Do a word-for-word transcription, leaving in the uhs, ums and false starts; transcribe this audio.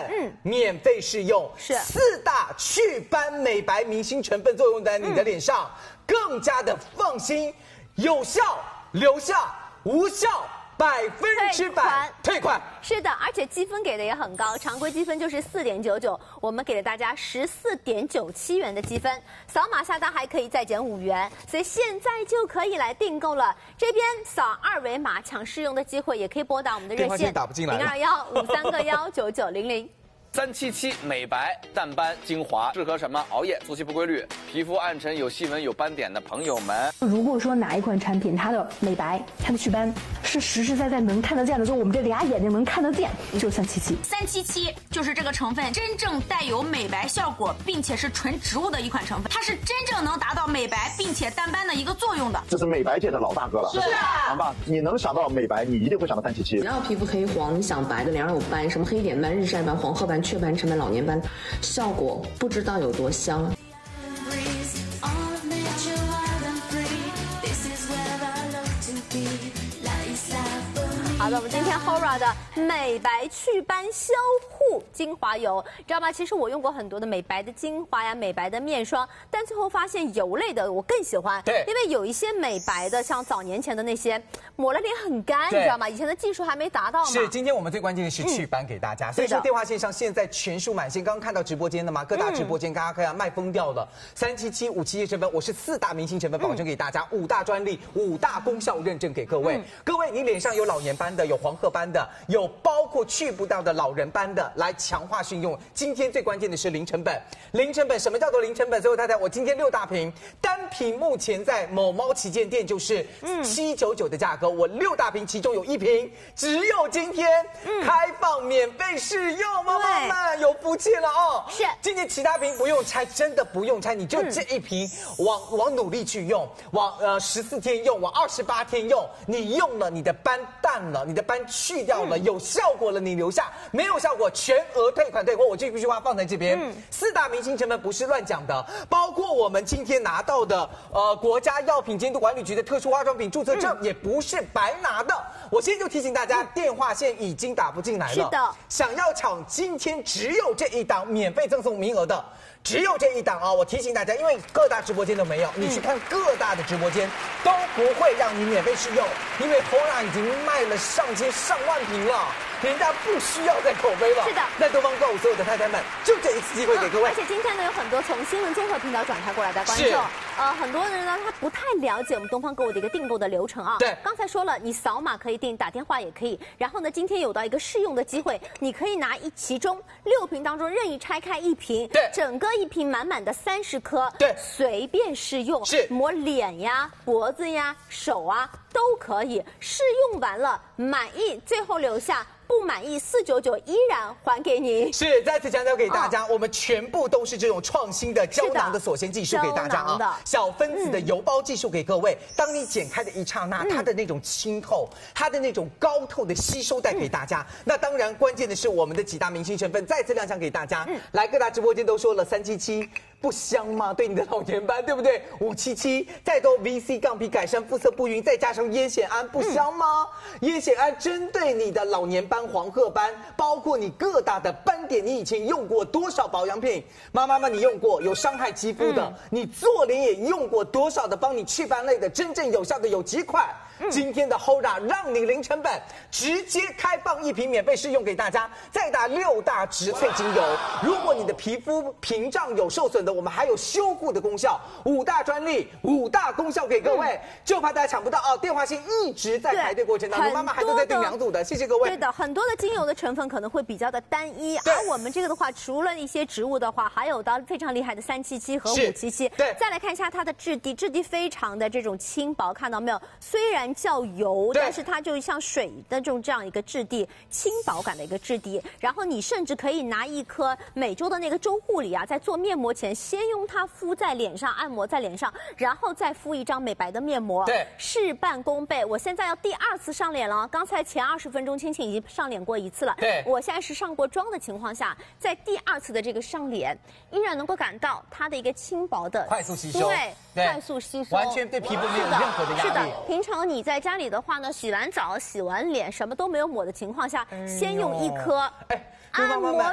嗯，免费试用， 是四大祛斑美白明星成分作用在你的脸上，嗯、更加的放心，有效留下，无效百分之百退款。 是的，而且积分给的也很高，常规积分就是四点九九，我们给了大家十四点九七元的积分，扫码下单还可以再减五元，所以现在就可以来订购了。这边扫二维码抢试用的机会，也可以拨打我们的热线零二幺五三个幺九九零零。 三七七美白淡斑精华适合什么熬夜、作息不规律、皮肤暗沉、有细纹、有斑点的朋友们。 如果说哪一款产品它的美白、它的祛斑是实实在在能看得见的，就我们这俩眼睛能看得见，就是三七七。 三七七就是这个成分真正带有美白效果，并且是纯植物的一款成分，它是真正能达到美白并且淡斑的一个作用的。 这是美白界的老大哥了。 是啊， 王爸，你能想到美白，你一定会想到三七七。 只要皮肤黑黄，你想白的脸上有斑，什么黑点斑、日晒斑、黄褐斑、雀斑、沉斑、老年斑，效果不知道有多香。 好的，我们今天 Hora 的美白祛斑修护精华油，知道吗？其实我用过很多的美白的精华呀、美白的面霜，但最后发现油类的我更喜欢。 对， 因为有一些美白的，像早年前的那些，抹了脸很干，你知道吗？以前的技术还没达到嘛。 是，今天我们最关键的是祛斑给大家，嗯、所以说电话线上现在全数满线。刚刚看到直播间的嘛，各大直播间刚刚看到卖疯掉了，三七七五七七成分，我是四大明星成分保证给大家，五大专利、五大功效认证给各位。嗯、各位，你脸上有老年斑的，有黄褐斑的，有包括去不到的老人斑的，来强化训用。今天最关键的是零成本，零成本什么叫做零成本？最后太太，我今天六大瓶，单瓶目前在某猫旗舰店就是七九九的价格，我六大瓶其中有一瓶只有今天开放免费试用，妈妈们有福气了哦！ 是， 今天其他瓶不用拆，真的不用拆，你就这一瓶往往努力去用，往呃十四天用，往二十八天用，你用了你的斑淡了，你的斑去掉了，有效果了，你留下；没有效果，全额退款退货。我这句话放在这边，嗯、四大明星成分不是乱讲的，包括我们今天拿到的呃国家药品监督管理局的特殊化妆品注册证，嗯、也不是白拿的。我先就提醒大家，嗯、电话线已经打不进来了。 是的， 想要抢今天只有这一档免费赠送名额的。只有这一档啊！我提醒大家，因为各大直播间都没有，你去看各大的直播间都不会让你免费试用，因为 Hora 已经卖了上千上万瓶了，人家不需要再口碑了。 是的， 在东方购物所有的太太们，就这一次机会给各位。 而且今天呢，有很多从新闻综合频道转台过来的观众，呃，很多人呢他不太了解我们东方购物的一个订购的流程啊。 对， 刚才说了，你扫码可以订，打电话也可以。然后呢，今天有到一个试用的机会，你可以拿一其中六瓶当中任意拆开一瓶， 对， 整个一瓶满满的三十颗， 对， 随便试用， 是抹脸呀、脖子呀、手啊都可以。试用完了满意，最后留下。不满意四九九依然还给你。 是，再次强调给大家，哦、我们全部都是这种创新的胶囊的锁鲜技术给大家啊，小分子的油包技术给各位。嗯、当你剪开的一刹那，嗯、它的那种清透，它的那种高透的吸收带给大家。嗯、那当然，关键的是我们的几大明星成分再次亮相给大家。嗯、来，各大直播间都说了，三七七不香吗？对你的老年斑，对不对？五七七再多 V C 杠皮改善肤色不匀，再加上烟酰胺，不香吗？嗯、烟酰胺针对你的老年斑、黄褐斑，包括你各大的斑点，你以前用过多少保养品？妈妈们，你用过有伤害肌肤的，嗯、你做脸也用过多少的帮你祛斑类的，真正有效的有几款？嗯、今天的 Hora 让你零成本直接开放一瓶免费试用给大家，再打六大植萃精油。如果你的皮肤屏障有受损的，我们还有修护的功效，五大专利，五大功效给各位，嗯、就怕大家抢不到哦。电话线一直在排队过程当中，妈妈还是在订两组的，谢谢各位。 对的，很多的精油的成分可能会比较的单一，而我们这个的话，除了一些植物的话，还有到非常厉害的三七七和五七七。 对， 再来看一下它的质地，质地非常的这种轻薄，看到没有？虽然较油，但是它就像水的这种这样一个质地，轻薄感的一个质地。然后你甚至可以拿一颗每周的那个周护理啊，在做面膜前，先用它敷在脸上，按摩在脸上，然后再敷一张美白的面膜。 对， 事半功倍。我现在要第二次上脸了，刚才前二十分钟青青已经上脸过一次了。 对， 我现在是上过妆的情况下，在第二次的这个上脸，依然能够感到它的一个轻薄的快速吸收， 对，对快速吸收， 完全对皮肤没有任何的压力。 是的，平常你在家里的话呢，洗完澡、洗完脸，什么都没有抹的情况下，嗯、先用一颗按摩。